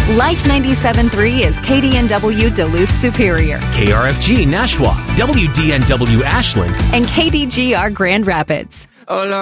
Life 97.3 is KDNW Duluth Superior. KRFG Nashua, WDNW Ashland, and KDGR Grand Rapids. Hola.